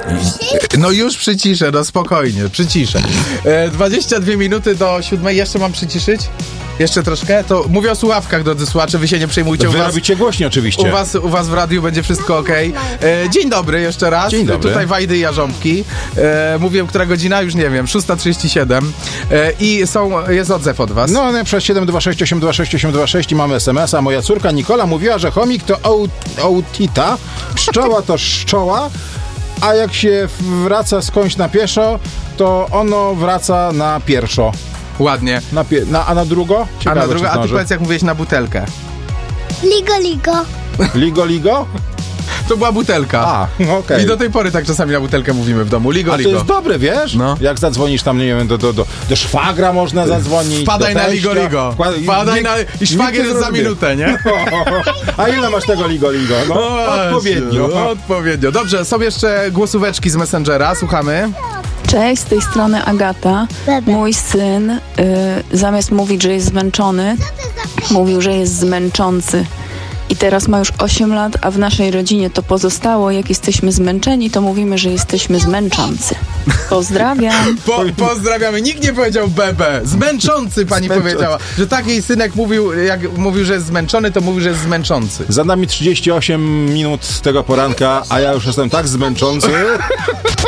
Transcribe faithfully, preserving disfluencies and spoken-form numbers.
No już przyciszę, no spokojnie, przyciszę. E, dwadzieścia dwie minuty do siódmej, jeszcze mam przyciszyć? Jeszcze troszkę? To mówię o słuchawkach, drodzy słuchacze, wy się nie przejmujcie. Wy u was, robicie głośniej oczywiście. U was, u was w radiu będzie wszystko okej. Okay. Dzień dobry jeszcze raz. Dzień dobry. Tutaj Wajdy i Jarząbki. E, mówiłem, która godzina? Już nie wiem. szósta trzydzieści siedem. E, I są, jest odzew od was. No, przez siedem dwa sześć osiem dwa sześć osiem dwa sześć i mamy es em es a. Moja córka Nikola mówiła, że chomik to autita, pszczoła to szczoła, a jak się wraca skądś na pieszo, to ono wraca na pierwszo. Ładnie. Na pie- na, a na drugo? Ciekawe, a na drugo, a ty powiedz, jak mówiłeś na butelkę. Ligo, ligo. Ligo, ligo? To była butelka. A, okej. Okay. I do tej pory tak czasami na butelkę mówimy w domu. Ligo, a ligo. to jest dobre, wiesz? No. Jak zadzwonisz tam, nie wiem, do, do, do, do szwagra można zadzwonić. Wpadaj na ligo, ligo. Wpadaj na... I szwagier jest za minutę, nie? A ile masz tego ligo, ligo? No, no odpowiednio. No, odpowiednio. Dobrze, są jeszcze głosóweczki z Messengera. Słuchamy. Cześć, z tej strony Agata. Mój syn y, zamiast mówić, że jest zmęczony, mówił, że jest zmęczący. I teraz ma już osiem lat, a w naszej rodzinie to pozostało. Jak jesteśmy zmęczeni, to mówimy, że jesteśmy zmęczący. Pozdrawiam. Po, pozdrawiamy. Nikt nie powiedział bebe. Zmęczący pani Zmęczący. powiedziała. Że tak jej synek mówił, jak mówił, że jest zmęczony, to mówił, że jest zmęczący. Za nami trzydzieści osiem minut z tego poranka, a ja już jestem tak zmęczący.